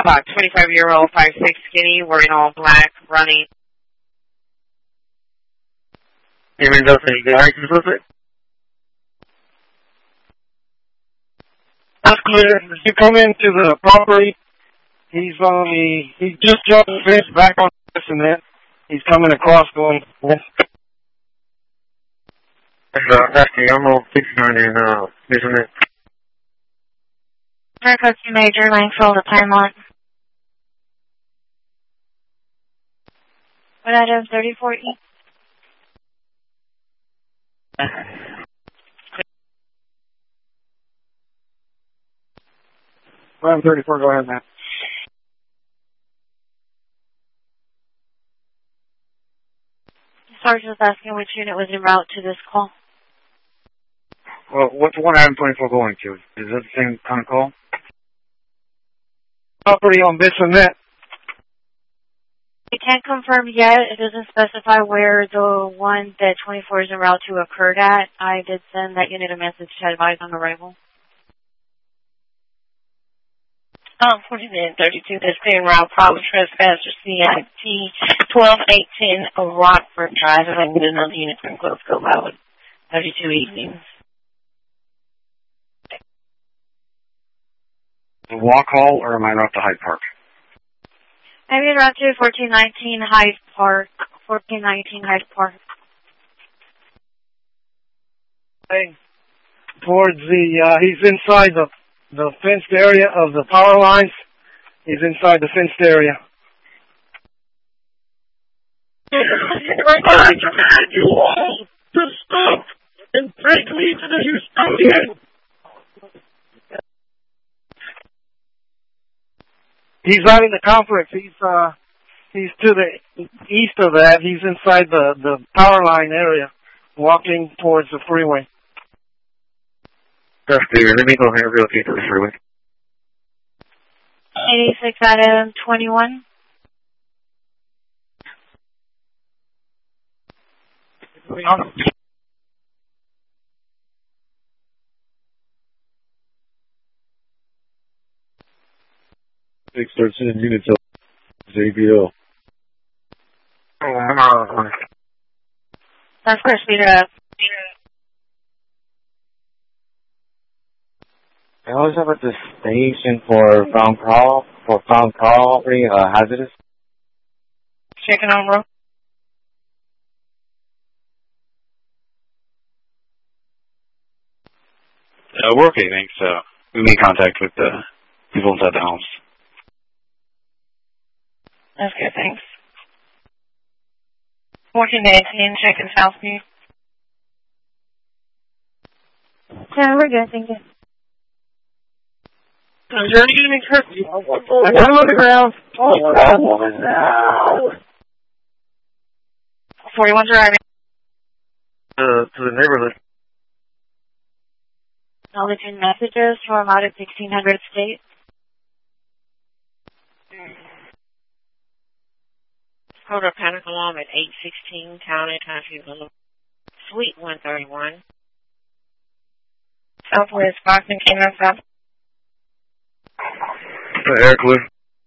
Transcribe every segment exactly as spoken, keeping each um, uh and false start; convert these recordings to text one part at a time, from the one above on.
about twenty-five-year-old, five six skinny, wearing all black, running. Hey, Mendoza, you got license with it? That's clear. If you come into the property, he's on the, he just jumped the fence back on this and that. He's coming across going west. That's, uh, that's the Emerald sixty-nine in, uh, isn't it? America two Major, Langfield, the time on. What item, thirty-four E? Item thirty-four, go ahead, man. Sergeant was asking which unit was en route to this call. Well, what's one item twenty-four going to? Is that the same kind of call? Property on this and that. We can't confirm yet. It doesn't specify where the one that twenty-four is en route to occurred at. I did send that unit a message to advise on arrival. Um, forty-nine thirty-two, that's being route problem trespasser C I T twelve eighteen of Rockford Drive, and I get another unit from Close Go Howard, thirty-two evenings. The walk hall, or am I up to Hyde Park? Maybe en route to fourteen nineteen Hyde Park. fourteen nineteen Hyde Park. Hey, towards the, uh, he's inside the, the fenced area of the power lines. He's inside the fenced area. I command you all to stop and take me to the Houstonian. He's not in the complex. He's, uh, he's to the east of that. He's inside the, the power line area, walking towards the freeway. That's clear. Let me go ahead and relocate to the freeway. eighty-six item twenty-one. six thirteen units of J B L. Oh, I'm out of That's for speed it up. I always have at the station for found call, for found call, uh, hazardous. Checking on, bro. Uh, we're okay, thanks. Uh, we made contact with the people inside the house. That's good, thanks. fourteen eighteen, checking Southview. Yeah, we're good, thank you. Is there anything hurt you? I'm on the ground. Oh, forty-one driving. Uh, to the neighborhood. Acknowledging messages from out of sixteen hundred State. Hold up panic alarm at eight sixteen County Country Boulevard, Suite one thirty-one. Southwest Boston, came out south. Uh, Eric Wood.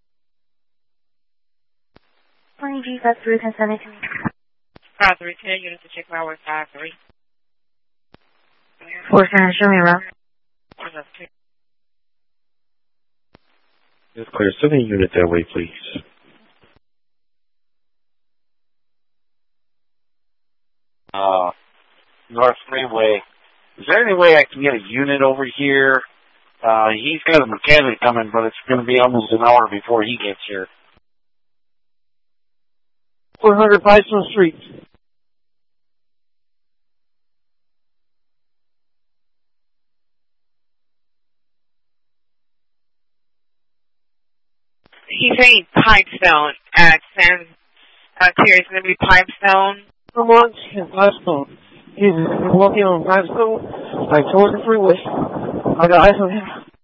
Morning, G, that's Ruth and send it to me. five three ten, units to check power five three. Four center, show me around. It's clear. Send a unit that way, please. Uh, North Freeway. Is there any way I can get a unit over here? Uh, he's got a mechanic coming, but it's going to be almost an hour before he gets here. four hundred Bison Street. He's saying Pipestone at San uh, Terry. It's going to be Pipestone. Vermont and Pipestone. He's walking on Pipestone, like towards the freeway. I got eyes on him.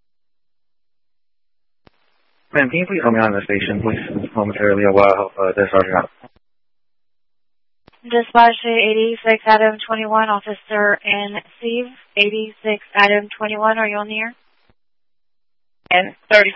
Ma'am, can you please help me on the station, please, momentarily, while uh, this sergeant out? Dispatch to eighty-six Adam twenty-one, Officer N. Steve. eighty-six Adam twenty-one, are you on the air? And thirty